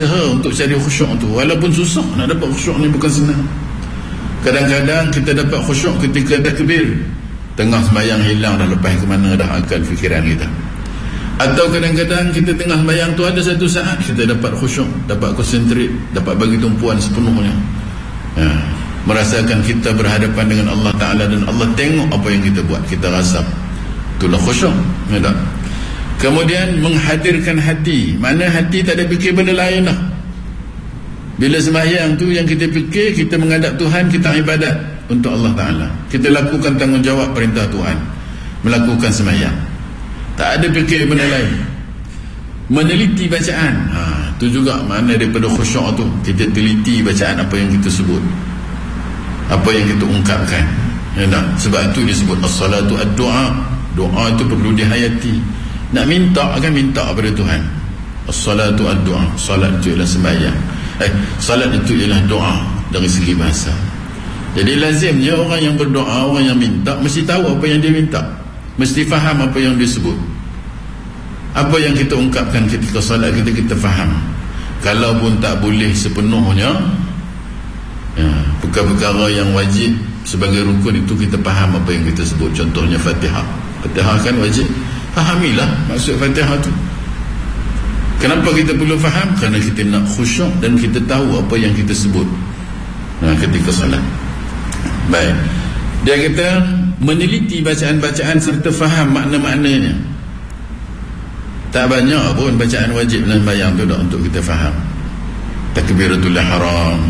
untuk cari khusyuk tu. Walaupun susah nak dapat khusyuk ni, bukan senang. Kadang-kadang kita dapat khusyuk ketika takbir, tengah sembahyang hilang dah, lepas ke mana dah akal fikiran kita. Atau kadang-kadang kita tengah sembahyang tu ada satu saat kita dapat khusyuk, dapat konsentrate, dapat bagi tumpuan sepenuhnya, merasakan kita berhadapan dengan Allah Ta'ala, dan Allah tengok apa yang kita buat, kita rasa itulah khusyuk, ya tak? Kemudian menghadirkan hati, mana hati tak ada fikir benda lain lah. Bila sembahyang tu yang kita fikir, kita menghadap Tuhan, kita ibadat untuk Allah Ta'ala, kita lakukan tanggungjawab perintah Tuhan, melakukan sembahyang, tak ada fikir benda lain. Meneliti bacaan, tu juga mana daripada khusyuk tu, kita teliti bacaan apa yang kita sebut, apa yang kita ungkapkan, ya tak? Sebab itu disebut as-salatu ad-du'a. Doa itu perlu dihayati. Nak minta akan minta kepada Tuhan. As-salatu ad-du'a, salat itu ialah sembahyang, salat itu ialah doa dari segi bahasa. Jadi lazimnya orang yang berdoa, orang yang minta, mesti tahu apa yang dia minta, mesti faham apa yang disebut, apa yang kita ungkapkan ketika salat kita faham. Kalau pun tak boleh sepenuhnya, perkara-perkara yang wajib sebagai rukun itu kita faham apa yang kita sebut. Contohnya Fatihah. Fatihah kan wajib, fahamilah maksud Fatihah tu. Kenapa kita perlu faham? Kerana kita nak khusyuk dan kita tahu apa yang kita sebut ketika salat. Baik, dia kata meneliti bacaan-bacaan serta faham makna-maknanya. Tak banyak pun bacaan wajib dalam sembahyang tu dah untuk kita faham. Takbiratul ihram,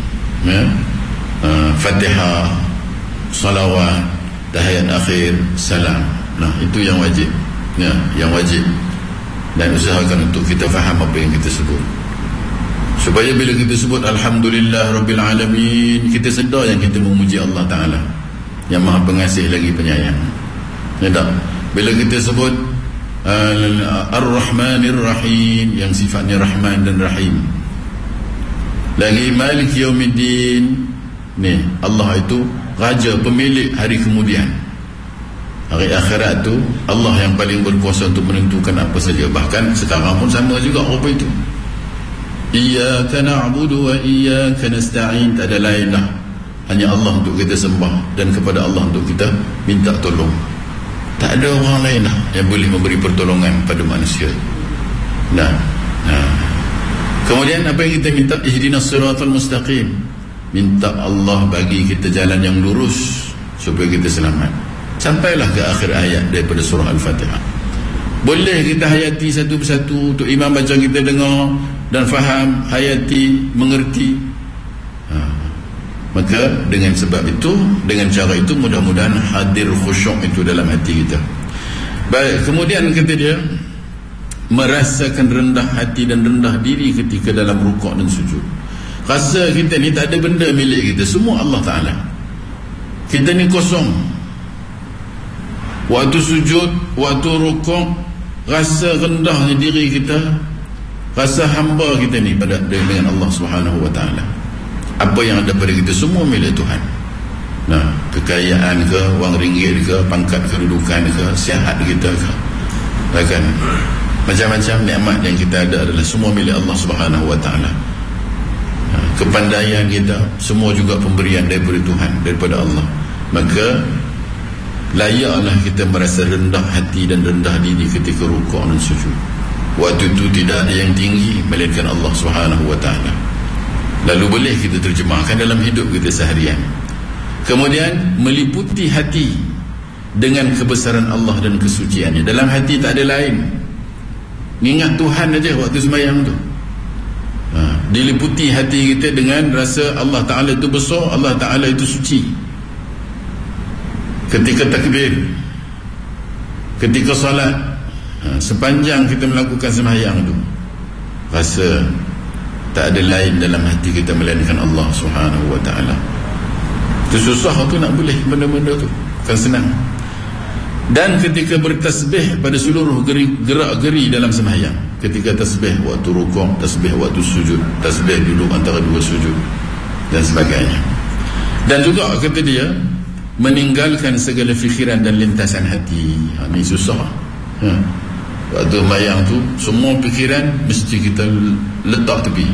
Fatihah, salawat, tahiyat akhir, salam. Itu yang wajib, yang wajib. Dan usahakan untuk kita faham apa yang kita sebut, supaya bila kita sebut Alhamdulillah Rabbil Alamin, kita sedar yang kita memuji Allah Ta'ala yang maha pengasih lagi penyayang, ya tak? Bila kita sebut Ar-Rahmanir Rahim, yang sifatnya Rahman dan Rahim, lagi Malik Yaumiddin, ni Allah itu Raja, pemilik hari kemudian, hari akhirat tu Allah yang paling berkuasa untuk menentukan apa saja. Bahkan sekarang pun sama juga apa itu. Iyyaka na'budu wa iyyaka nasta'in, tak ada lain lah, hanya Allah untuk kita sembah dan kepada Allah untuk kita minta tolong. Tak ada orang lain lah yang boleh memberi pertolongan pada manusia. Kemudian apa yang kita minta? Ihdinas siratal mustaqim, minta Allah bagi kita jalan yang lurus supaya kita selamat. Sampailah ke akhir ayat daripada surah Al-Fatihah. Boleh kita hayati satu persatu, untuk imam baca kita dengar dan faham, hayati, mengerti. Maka dengan sebab itu, dengan cara itu, mudah-mudahan hadir khusyuk itu dalam hati kita. Baik, kemudian kata dia, merasakan rendah hati dan rendah diri ketika dalam rukuk dan sujud. Rasa kita ni tak ada benda milik kita, semua Allah Ta'ala. Kita ni kosong. Waktu sujud, waktu rukuk, rasa rendahnya diri kita, rasa hamba kita ni pada dengan Allah Subhanahu Wa Ta'ala. Apa yang ada pada kita semua milik Tuhan. Kekayaan ke, wang ringgit ke, pangkat kedudukan ke, sihat kita ke, kan? Macam-macam nikmat yang kita ada adalah semua milik Allah Subhanahu Wa Ta'ala. Kepandaian kita semua juga pemberian daripada Tuhan, daripada Allah. Maka layaklah kita merasa rendah hati dan rendah diri ketika rukuk dan sujud. Waktu itu tidak ada yang tinggi melainkan Allah Subhanahu Wa Ta'ala. Lalu boleh kita terjemahkan dalam hidup kita seharian. Kemudian meliputi hati dengan kebesaran Allah dan kesuciannya. Dalam hati tak ada lain, ingat Tuhan aja waktu sembahyang tu. Diliputi hati kita dengan rasa Allah Ta'ala itu besar, Allah Ta'ala itu suci. Ketika takbir, ketika salat, sepanjang kita melakukan sembahyang itu, rasa tak ada lain dalam hati kita melainkan Allah Subhanahu Wa Ta'ala. Itu susah tu nak boleh benda-benda tu, bukan senang. Dan ketika bertasbih pada seluruh gerak-geri dalam sembahyang, ketika tasbih waktu rukuk, tasbih waktu sujud, tasbih duduk antara dua sujud dan sebagainya. Dan juga kata dia, meninggalkan segala fikiran dan lintasan hati. Ini susah. Waktu mayang tu semua fikiran mesti kita letak tepi.